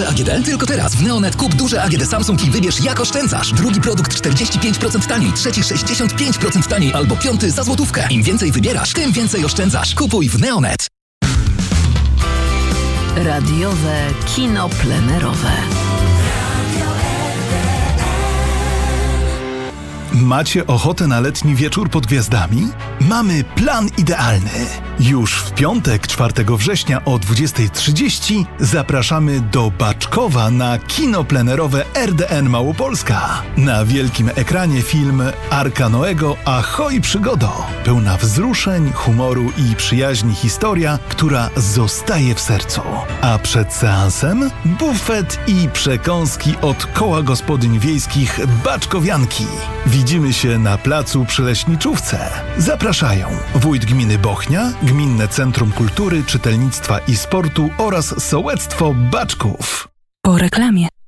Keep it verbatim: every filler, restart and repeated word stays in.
A G D? Tylko teraz w Neonet kup duże A G D Samsung i wybierz, jak oszczędzasz. Drugi produkt czterdzieści pięć procent taniej, trzeci sześćdziesiąt pięć procent taniej albo piąty za złotówkę. Im więcej wybierasz, tym więcej oszczędzasz. Kupuj w Neonet. Radiowe kino plenerowe. Macie ochotę na letni wieczór pod gwiazdami? Mamy plan idealny. Już w piątek, czwartego września o dwudziestej trzydzieści zapraszamy do Baczkowa na kino plenerowe R D N Małopolska. Na wielkim ekranie film Arka Noego Ahoj przygodo. Pełna wzruszeń, humoru i przyjaźni historia, która zostaje w sercu. A przed seansem bufet i przekąski od Koła Gospodyń Wiejskich Baczkowianki. Widzimy się na placu przy Leśniczówce. Zapraszają wójt gminy Bochnia, Gminne Centrum Kultury, Czytelnictwa i Sportu oraz Sołectwo Baczków. Po reklamie.